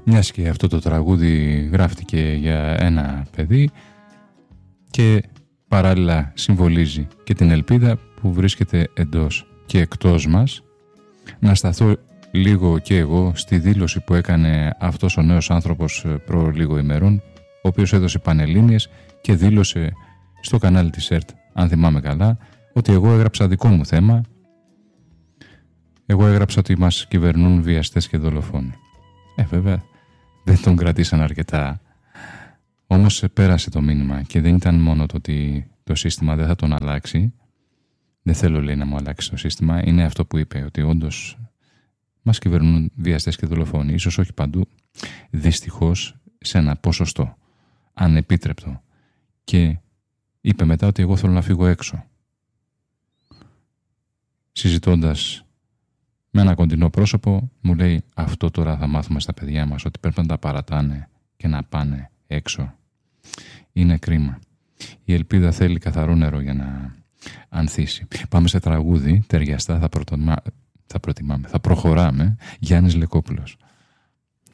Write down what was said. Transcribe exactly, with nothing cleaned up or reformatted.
Μιας και αυτό το τραγούδι γράφτηκε για ένα παιδί και παράλληλα συμβολίζει και την ελπίδα που βρίσκεται εντός και εκτός μας, να σταθώ λίγο και εγώ στη δήλωση που έκανε αυτός ο νέος άνθρωπος προ λίγο ημερών, ο οποίος έδωσε πανελλήνιες και δήλωσε στο κανάλι της ΕΡΤ, αν θυμάμαι καλά, ότι εγώ έγραψα δικό μου θέμα. Εγώ έγραψα ότι μας κυβερνούν βιαστές και δολοφόνοι. Ε, βέβαια, δεν τον κρατήσαν αρκετά. Όμως πέρασε το μήνυμα και δεν ήταν μόνο το ότι το σύστημα δεν θα τον αλλάξει. Δεν θέλω, λέει, να μου αλλάξει το σύστημα. Είναι αυτό που είπε, ότι όντως μας κυβερνούν βιαστές και δολοφόνοι. Ίσως όχι παντού, δυστυχώς σε ένα ποσοστό ανεπίτρεπτο. Και είπε μετά ότι εγώ θέλω να φύγω έξω. Συζητώντας με ένα κοντινό πρόσωπο, μου λέει, αυτό τώρα θα μάθουμε στα παιδιά μας, ότι πρέπει να τα παρατάνε και να πάνε έξω. Είναι κρίμα. Η ελπίδα θέλει καθαρό νερό για να ανθίσει. Πάμε σε τραγούδι, ταιριαστά, θα, προτιμά... θα προτιμάμε, θα προχωράμε. Γιάννης Λεκόπουλος.